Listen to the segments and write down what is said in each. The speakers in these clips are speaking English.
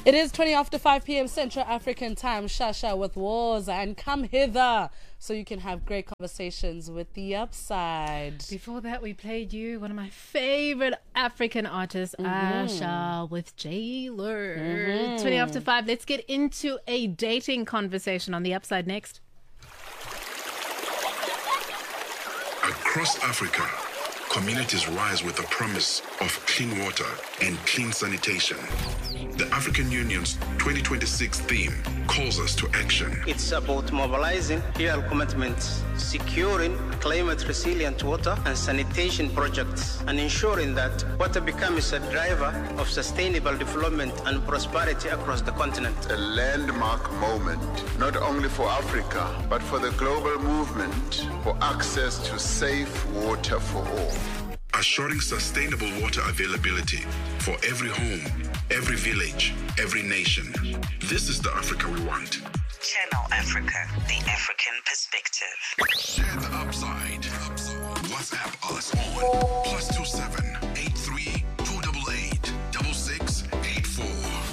It is 20 after 5 p.m. Central African time. Shasha with Wars, and come hither so you can have great conversations with the Upside. Before that, we played you one of my favorite African artists, Asha with J-Lo. 20 after 5. Let's get into a dating conversation on the Upside next. Across Africa, communities rise with the promise of clean water and clean sanitation. The African Union's 2026 theme calls us to action. It's about mobilizing real commitments, securing climate-resilient water and sanitation projects, and ensuring that water becomes a driver of sustainable development and prosperity across the continent. A landmark moment, not only for Africa, but for the global movement for access to safe water for all. Assuring sustainable water availability for every home, every village, every nation. This is the Africa we want. Channel Africa, the African perspective. Share the Upside. WhatsApp us on +27 83 288 6684.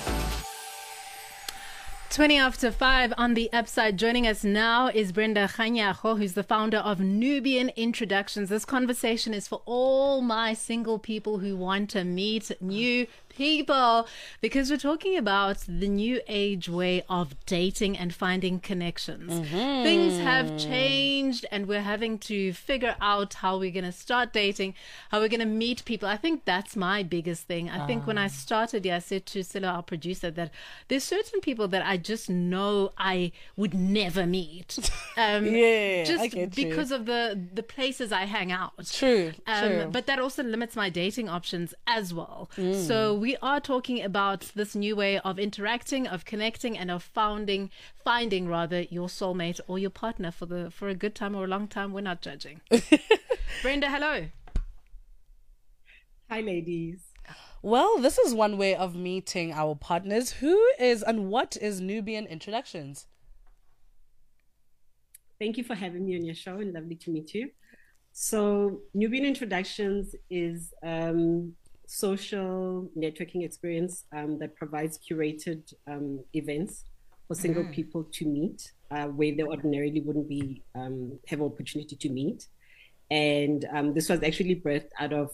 20 after 5 on the Upside. Joining us now is Brenda Kganyago, who's the founder of Nubian Introductions. This conversation is for all my single people who want to meet new people, because we're talking about the new age way of dating and finding connections. Things have changed and we're having to figure out how we're going to start dating, how we're going to meet people. I think that's my biggest thing. I think when I started, I said to Silla, our producer, that there's certain people that I just know I would never meet. Just because of the places I hang out. True. But that also limits my dating options as well. So we are talking about this new way of interacting, of connecting, and of finding your soulmate or your partner for a good time or a long time. We're not judging. Brenda, hello. Hi, ladies. Well, this is one way of meeting our partners. Who is and what is Nubian Introductions? Thank you for having me on your show, and lovely to meet you. So Nubian Introductions is social networking experience that provides curated events for single people to meet where they ordinarily wouldn't be have opportunity to meet. And this was actually birthed out of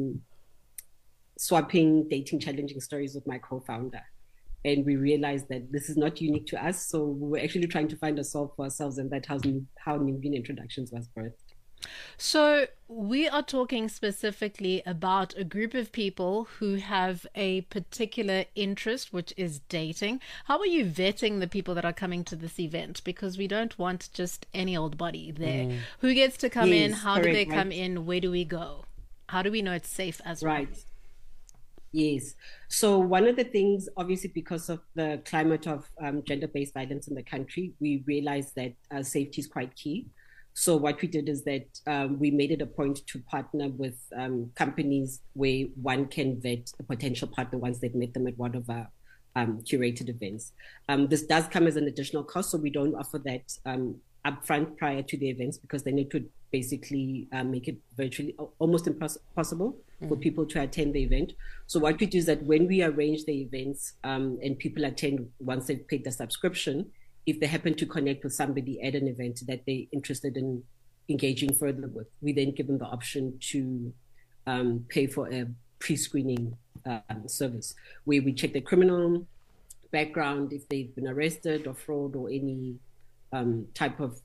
swapping dating challenging stories with my co-founder. And we realized that this is not unique to us. So we were actually trying to find a solve for ourselves, and that's how Nubian Introductions was birthed. So we are talking specifically about a group of people who have a particular interest, which is dating. How are you vetting the people that are coming to this event? Because we don't want just any old body there. Who gets to come in? How do they come in? Where do we go? How do we know it's safe as well? Right. Yes. So one of the things, obviously, because of the climate of gender-based violence in the country, we realized that safety is quite key. So what we did is that we made it a point to partner with companies where one can vet a potential partner once they've met them at one of our curated events. This does come as an additional cost, so we don't offer that upfront prior to the events, because then it would basically make it virtually almost impossible for people to attend the event. So what we do is that when we arrange the events and people attend once they've paid the subscription, if they happen to connect with somebody at an event that they're interested in engaging further with, we then give them the option to pay for a pre-screening service where we check their criminal background, if they've been arrested or fraud or any type of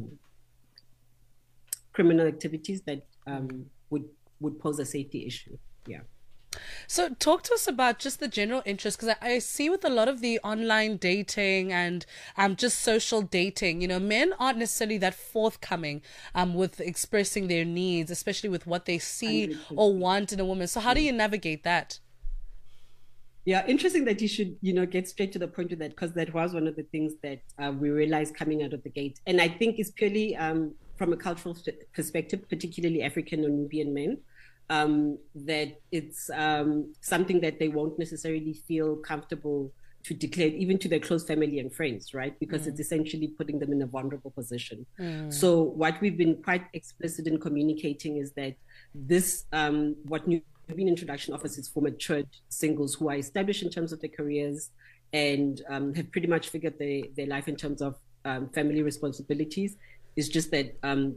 criminal activities that would pose a safety issue. Yeah. So talk to us about just the general interest, because I see with a lot of the online dating and just social dating, men aren't necessarily that forthcoming with expressing their needs, especially with what they see 100%. Or want in a woman. So how do you navigate that? Yeah, interesting that you should, get straight to the point with that, because that was one of the things that we realized coming out of the gate. And I think it's purely from a cultural perspective, particularly African or Nubian men, that it's something that they won't necessarily feel comfortable to declare, even to their close family and friends, right? Because it's essentially putting them in a vulnerable position. So what we've been quite explicit in communicating is that this, what Nubian Introduction offers is for matured singles who are established in terms of their careers and have pretty much figured their life in terms of family responsibilities. It's just that